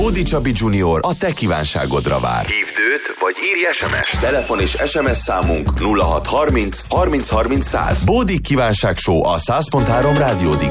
Bódi Csabi Junior a te kívánságodra vár. Hívd őt, vagy írj SMS-t. Telefon és SMS számunk 0630 30 30 100. Bódi kívánság show a 100.3 Rádió